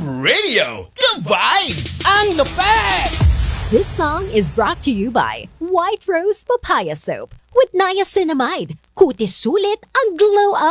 Radio, the vibes! Ang lupet! This song is brought to you by White Rose Papaya Soap with niacinamide. Kutis sulit ang glow up.